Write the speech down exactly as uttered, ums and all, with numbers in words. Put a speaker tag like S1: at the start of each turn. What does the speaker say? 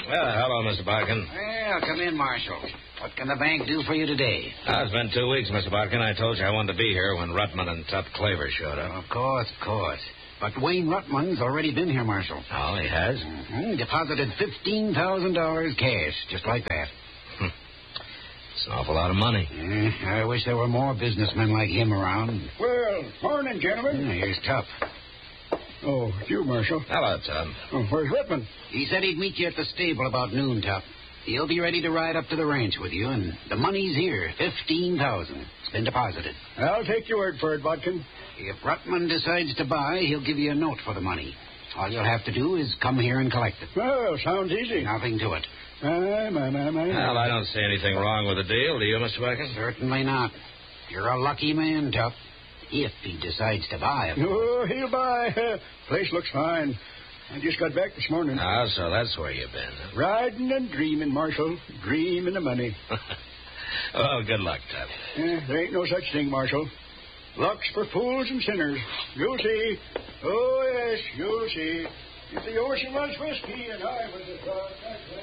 S1: Well, hello, Mister Bodkin.
S2: Well, come in, Marshal. What can the bank do for you today?
S1: Oh, it's been two weeks, Mister Bodkin. I told you I wanted to be here when Rutman and Tup Claver showed up.
S2: Of course, of course. But Wayne Rutman's already been here, Marshal.
S1: Oh, he has?
S2: Mm-hmm. Deposited fifteen thousand dollars cash, just like that.
S1: It's an awful lot of money.
S2: Yeah, I wish there were more businessmen like him around.
S3: Well, morning, gentlemen.
S2: Yeah, here's Tup.
S3: Oh, it's you, Marshal.
S1: Hello, Tup.
S3: Oh, where's Rutman?
S2: He said he'd meet you at the stable about noon, Tup. He'll be ready to ride up to the ranch with you, and the money's here, fifteen thousand dollars. It's been deposited.
S3: I'll take your word for it, Bodkin.
S2: If Rutman decides to buy, he'll give you a note for the money. All you'll have to do is come here and collect it.
S3: Well, sounds easy.
S2: Nothing to it.
S3: Aye, my, my, my.
S1: Well, I don't see anything wrong with the deal, do you, Mister Bodkin?
S2: Certainly not. You're a lucky man, Tup. If he decides to buy, of course.
S3: Oh, he'll buy. Place looks fine. I just got back this morning.
S1: Ah, so that's where you've been. Huh?
S3: Riding and dreaming, Marshal. Dreaming of money.
S1: Well, good luck, Tup.
S3: Eh, there ain't no such thing, Marshal. Luck's for fools and sinners. You'll see. Oh, yes, you'll see. If the ocean was whiskey and I was a dog,